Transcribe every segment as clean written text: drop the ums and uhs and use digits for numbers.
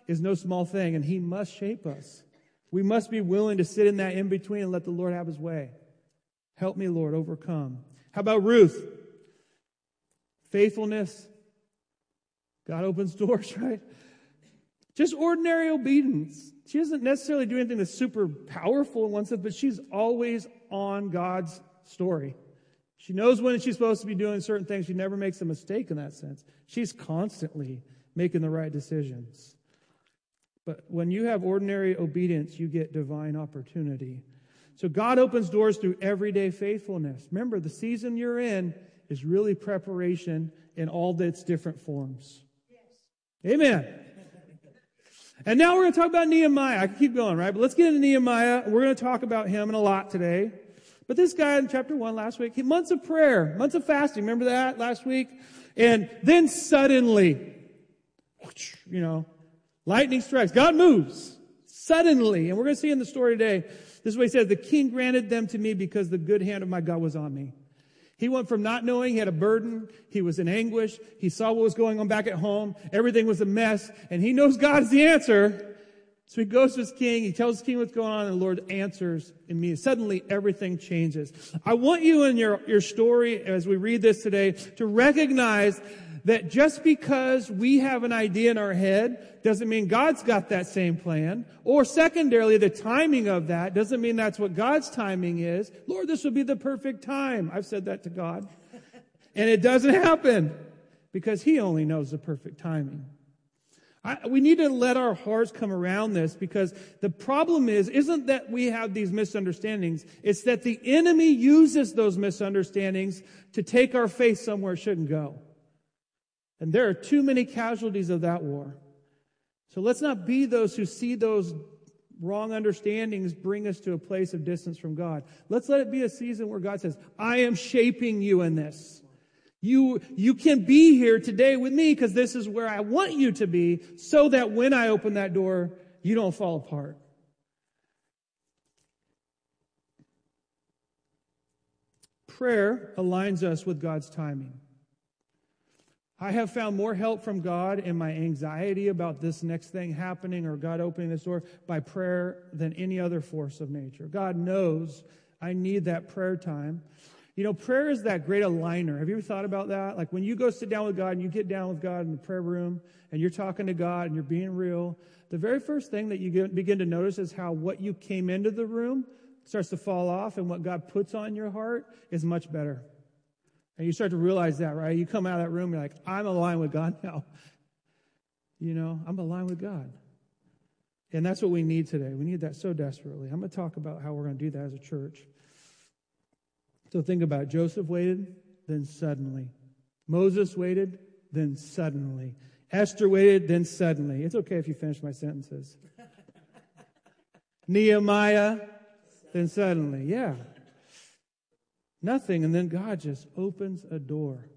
is no small thing, and He must shape us. We must be willing to sit in that in-between and let the Lord have His way. Help me, Lord, overcome. How about Ruth? Faithfulness. God opens doors, right? Just ordinary obedience. She doesn't necessarily do anything that's super powerful in one sense, but she's always on God's story. She knows when she's supposed to be doing certain things. She never makes a mistake in that sense. She's constantly making the right decisions. But when you have ordinary obedience, you get divine opportunity. So God opens doors through everyday faithfulness. Remember, the season you're in is really preparation in all its different forms. Yes. Amen. And now we're going to talk about Nehemiah. I can keep going, right? But let's get into Nehemiah. We're going to talk about him in a lot today. But this guy in chapter 1 last week, months of prayer, months of fasting. Remember that last week? And then suddenly, lightning strikes. God moves suddenly. And we're going to see in the story today, this is what he says, the king granted them to me because the good hand of my God was on me. He went from not knowing, he had a burden, he was in anguish, he saw what was going on back at home, everything was a mess, and he knows God is the answer. So he goes to his king, he tells his king what's going on, and the Lord answers immediately. Suddenly, everything changes. I want you in your story, as we read this today, to recognize that just because we have an idea in our head doesn't mean God's got that same plan. Or secondarily, the timing of that doesn't mean that's what God's timing is. Lord, this would be the perfect time. I've said that to God. And it doesn't happen because He only knows the perfect timing. We need to let our hearts come around this, because the problem isn't that we have these misunderstandings. It's that the enemy uses those misunderstandings to take our faith somewhere it shouldn't go. And there are too many casualties of that war. So let's not be those who see those wrong understandings bring us to a place of distance from God. Let's let it be a season where God says, I am shaping you in this. You can be here today with me because this is where I want you to be, so that when I open that door, you don't fall apart. Prayer aligns us with God's timing. I have found more help from God in my anxiety about this next thing happening or God opening this door by prayer than any other force of nature. God knows I need that prayer time. Prayer is that great aligner. Have you ever thought about that? Like when you go sit down with God and you get down with God in the prayer room and you're talking to God and you're being real, the very first thing that you begin to notice is how what you came into the room starts to fall off, and what God puts on your heart is much better. And you start to realize that, right? You come out of that room, you're like, I'm aligned with God now. I'm aligned with God. And that's what we need today. We need that so desperately. I'm going to talk about how we're going to do that as a church. So think about it. Joseph waited, then suddenly. Moses waited, then suddenly. Esther waited, then suddenly. It's okay if you finish my sentences. Nehemiah, then suddenly. Yeah. Nothing, and then God just opens a door.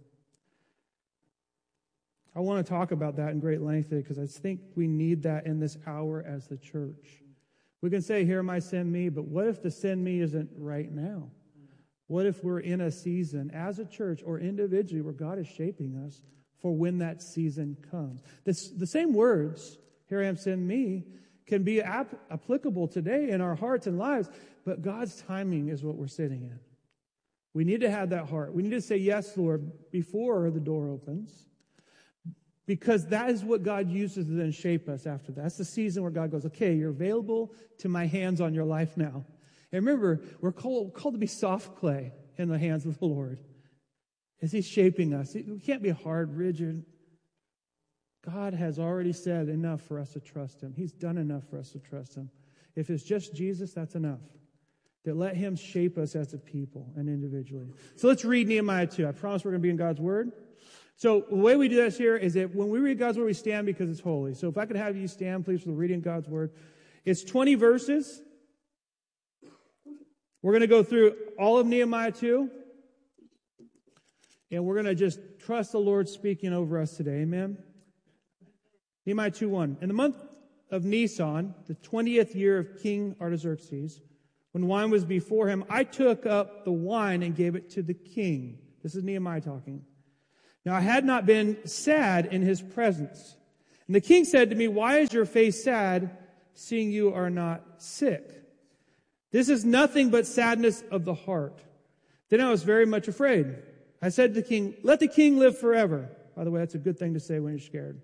I want to talk about that in great length today, because I think we need that in this hour as the church. We can say, here am I, send me, but what if the send me isn't right now? What if we're in a season as a church or individually where God is shaping us for when that season comes? The same words, here I am, send me, can be applicable today in our hearts and lives, but God's timing is what we're sitting in. We need to have that heart. We need to say, yes, Lord, before the door opens, because that is what God uses to then shape us after that. That's the season where God goes, okay, you're available to my hands on your life now. And remember, we're called to be soft clay in the hands of the Lord as He's shaping us. We can't be hard, rigid. God has already said enough for us to trust Him. He's done enough for us to trust Him. If it's just Jesus, that's enough. That let Him shape us as a people and individually. So let's read Nehemiah 2. I promise we're going to be in God's Word. So the way we do this here is that when we read God's Word, we stand because it's holy. So if I could have you stand, please, for the reading of God's Word. It's 20 verses. We're going to go through all of Nehemiah 2. And we're going to just trust the Lord speaking over us today. Amen? Nehemiah 2:1. In the month of Nisan, the 20th year of King Artaxerxes, when wine was before him, I took up the wine and gave it to the king. This is Nehemiah talking. Now I had not been sad in his presence, And the king said to me, why is your face sad, seeing you are not sick? This is nothing but sadness of the heart. Then I was very much afraid. I said to the king, let the king live forever. By the way, that's a good thing to say when you're scared.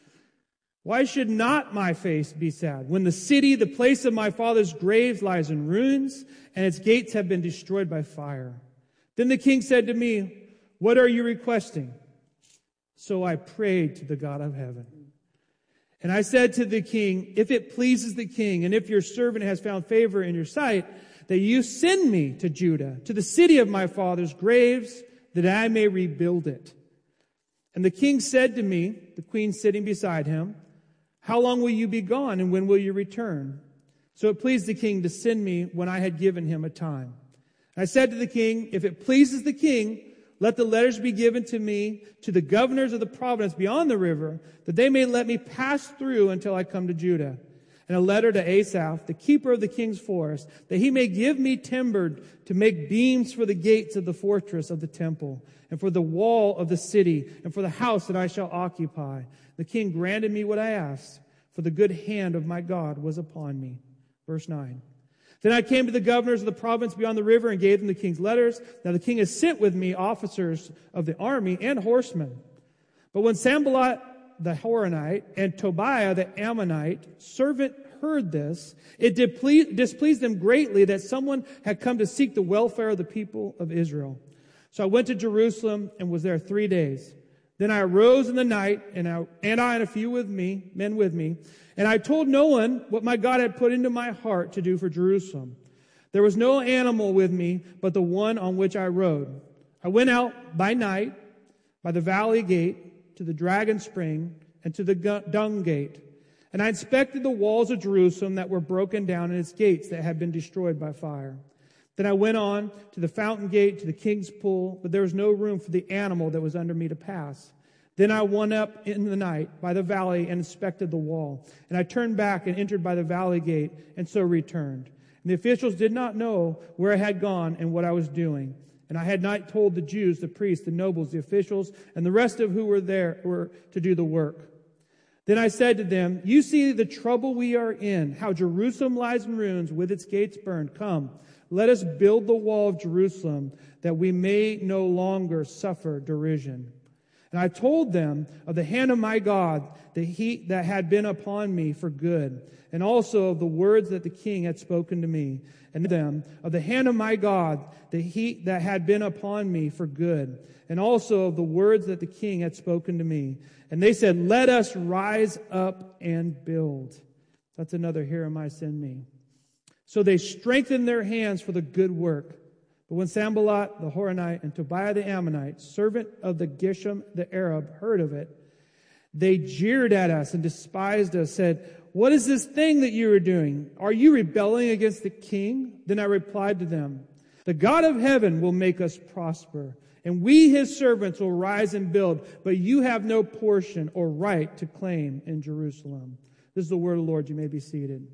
Why should not my face be sad when the city, the place of my father's graves, lies in ruins and its gates have been destroyed by fire? Then the king said to me, what are you requesting? So I prayed to the God of heaven. And I said to the king, if it pleases the king, and if your servant has found favor in your sight, that you send me to Judah, to the city of my father's graves, that I may rebuild it. And the king said to me, the queen sitting beside him, how long will you be gone, and when will you return? So it pleased the king to send me when I had given him a time. I said to the king, if it pleases the king, let the letters be given to me, to the governors of the province beyond the river, that they may let me pass through until I come to Judah. And a letter to Asaph, the keeper of the king's forest, that he may give me timber to make beams for the gates of the fortress of the temple, and for the wall of the city, and for the house that I shall occupy. The king granted me what I asked, for the good hand of my God was upon me. Verse 9. Then I came to the governors of the province beyond the river and gave them the king's letters. Now the king has sent with me officers of the army and horsemen. But when Sanballat the Horonite and Tobiah the Ammonite servant heard this, it displeased them greatly that someone had come to seek the welfare of the people of Israel. So I went to Jerusalem and was there 3 days. Then I arose in the night, and I and a few men with me, and I told no one what my God had put into my heart to do for Jerusalem. There was no animal with me but the one on which I rode. I went out by night by the valley gate to the dragon spring and to the dung gate. And I inspected the walls of Jerusalem that were broken down and its gates that had been destroyed by fire. Then I went on to the fountain gate, to the king's pool, but there was no room for the animal that was under me to pass. Then I went up in the night by the valley and inspected the wall. And I turned back and entered by the valley gate, and so returned. And the officials did not know where I had gone and what I was doing. And I had not told the Jews, the priests, the nobles, the officials, and the rest of who were there were to do the work. Then I said to them, you see the trouble we are in, how Jerusalem lies in ruins with its gates burned. Come, let us build the wall of Jerusalem, that we may no longer suffer derision. And I told them of the hand of my God that had been upon me for good, and also of the words that the king had spoken to me, and them of the hand of my God that had been upon me for good, and also of the words that the king had spoken to me. And they said, let us rise up and build. That's another here am I, send me. So they strengthened their hands for the good work. But when Sanballat the Horonite and Tobiah the Ammonite, servant of the Geshem the Arab, heard of it, they jeered at us and despised us, said, what is this thing that you are doing? Are you rebelling against the king? Then I replied to them, the God of heaven will make us prosper, and we his servants will rise and build, but you have no portion or right to claim in Jerusalem. This is the word of the Lord. You may be seated.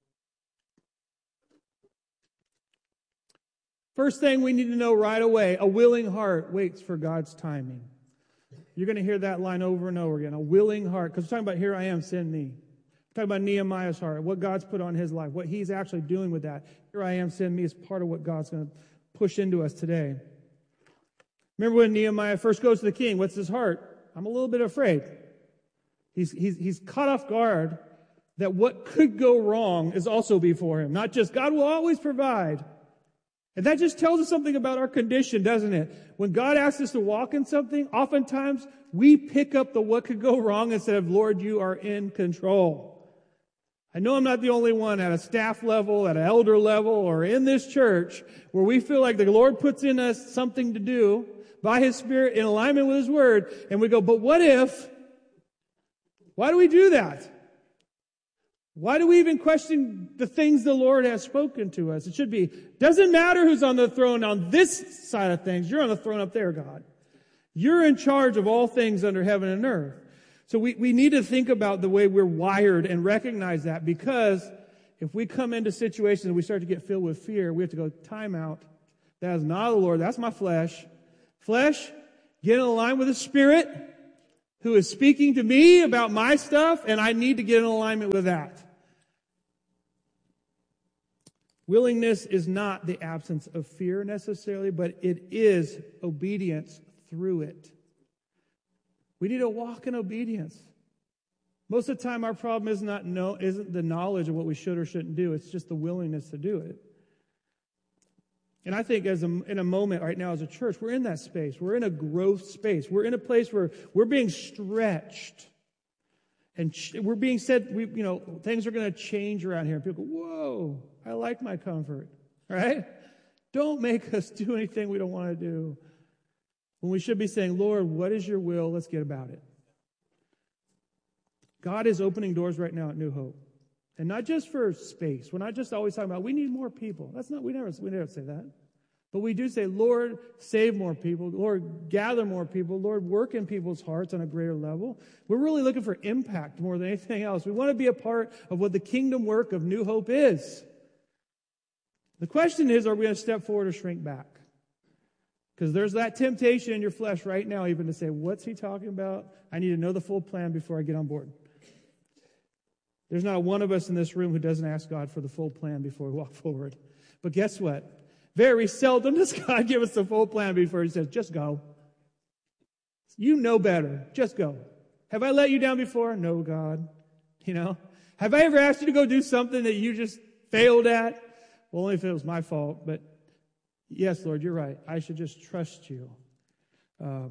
First thing we need to know right away, a willing heart waits for God's timing. You're going to hear that line over and over again, a willing heart. Because we're talking about here I am, send me. We're talking about Nehemiah's heart, what God's put on his life, what he's actually doing with that. Here I am, send me is part of what God's going to push into us today. Remember when Nehemiah first goes to the king, what's his heart? I'm a little bit afraid. He's caught off guard that what could go wrong is also before him. Not just God will always provide. And that just tells us something about our condition, doesn't it? When God asks us to walk in something, oftentimes we pick up the what could go wrong instead of, Lord, you are in control. I know I'm not the only one at a staff level, at an elder level, or in this church where we feel like the Lord puts in us something to do by His Spirit in alignment with His Word, and we go, but what if? Why do we do that? Why do we even question the things the Lord has spoken to us? It should be, doesn't matter who's on the throne on this side of things. You're on the throne up there, God. You're in charge of all things under heaven and earth. So we need to think about the way we're wired and recognize that, because if we come into situations and we start to get filled with fear, we have to go, time out. That is not the Lord. That's my flesh. Flesh, get in line with the Spirit. who is speaking to me about my stuff, and I need to get in alignment with that. Willingness is not the absence of fear necessarily, but it is obedience through it. We need to walk in obedience. Most of the time, our problem isn't the knowledge of what we should or shouldn't do. It's just the willingness to do it. And I think in a moment right now as a church, we're in that space. We're in a growth space. We're in a place where we're being stretched. And we're being said, things are going to change around here. And people go, whoa, I like my comfort. Right? Don't make us do anything we don't want to do. When we should be saying, Lord, what is your will? Let's get about it. God is opening doors right now at New Hope. And not just for space. We're not just always talking about, we need more people. We never say that. But we do say, Lord, save more people. Lord, gather more people. Lord, work in people's hearts on a greater level. We're really looking for impact more than anything else. We want to be a part of what the kingdom work of New Hope is. The question is, are we going to step forward or shrink back? Because there's that temptation in your flesh right now even to say, what's he talking about? I need to know the full plan before I get on board. There's not one of us in this room who doesn't ask God for the full plan before we walk forward. But guess what? Very seldom does God give us the full plan before he says, just go. You know better. Just go. Have I let you down before? No, God. Have I ever asked you to go do something that you just failed at? Well, only if it was my fault. But yes, Lord, you're right. I should just trust you. A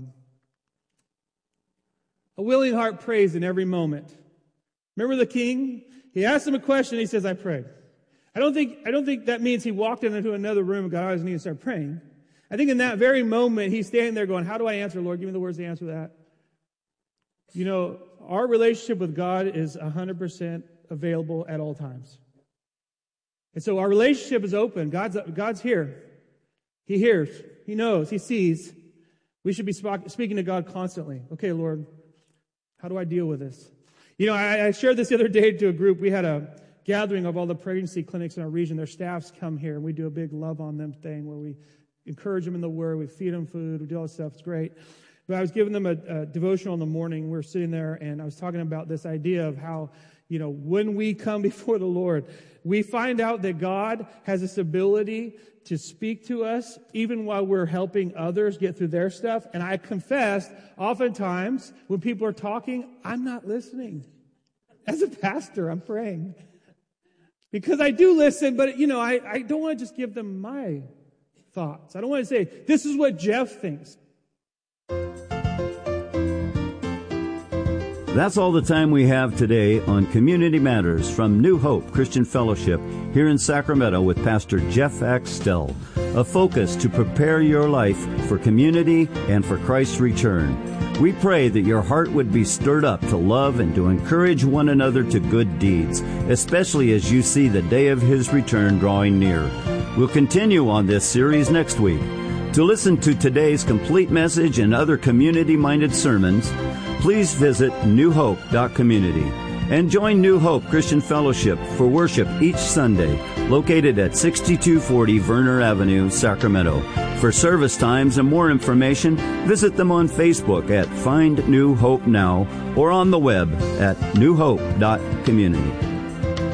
willing heart prays in every moment. Remember the king? He asked him a question. He says, I prayed. I don't think that means he walked into another room and got on his knees and started praying. I think in that very moment, he's standing there going, how do I answer, Lord? Give me the words to answer that. Our relationship with God is 100% available at all times. And so our relationship is open. God's here. He hears. He knows. He sees. We should be speaking to God constantly. Okay, Lord, how do I deal with this? I shared this the other day to a group. We had a gathering of all the pregnancy clinics in our region. Their staffs come here, and we do a big love on them thing where we encourage them in the Word. We feed them food. We do all this stuff. It's great. But I was giving them a devotional in the morning. We were sitting there, and I was talking about this idea of how, when we come before the Lord, we find out that God has this ability to speak to us even while we're helping others get through their stuff. And I confess, oftentimes, when people are talking, I'm not listening. As a pastor, I'm praying. Because I do listen, but, I don't want to just give them my thoughts. I don't want to say, this is what Jeff thinks. That's all the time we have today on Community Matters from New Hope Christian Fellowship here in Sacramento with Pastor Jeff Axtell. A focus to prepare your life for community and for Christ's return. We pray that your heart would be stirred up to love and to encourage one another to good deeds, especially as you see the day of His return drawing near. We'll continue on this series next week. To listen to today's complete message and other community-minded sermons, please visit newhope.community and join New Hope Christian Fellowship for worship each Sunday, located at 6240 Verner Avenue, Sacramento. For service times and more information, visit them on Facebook at Find New Hope Now or on the web at newhope.community.